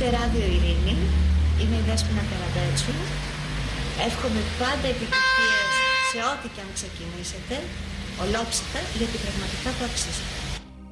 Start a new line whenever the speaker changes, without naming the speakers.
Ράδιο Ειρήνη, είμαι η Δέσποινα Καραμπέτσου. Εύχομαι πάντα επιτυχίες σε ό,τι και αν ξεκινήσετε, ολόψυχα, γιατί πραγματικά το αξίζει.